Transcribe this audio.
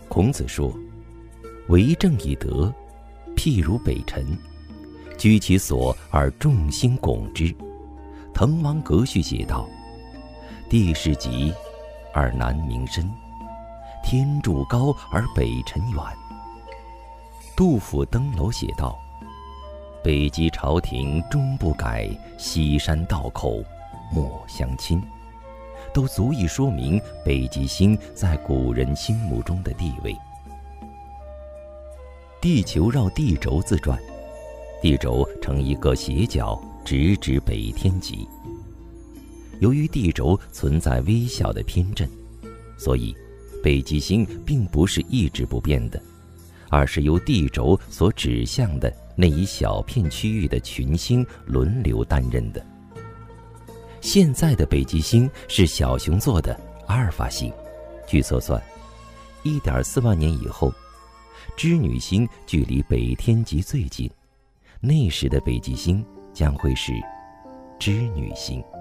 孔子说：“为政以德，譬如北辰，居其所而众星拱之。”滕王阁序写道：“地势极，而南溟深；天柱高而北辰远。”杜甫登楼写道：“北极朝廷终不改，西山道口莫相侵。”都足以说明北极星在古人心目中的地位。地球绕地轴自转，地轴呈一个斜角，直指北天极。由于地轴存在微小的偏振，所以北极星并不是一直不变的，而是由地轴所指向的那一小片区域的群星轮流担任的。现在的北极星是小熊座的阿尔法星，据测算，1.4万年以后，织女星距离北天极最近，那时的北极星将会是织女星。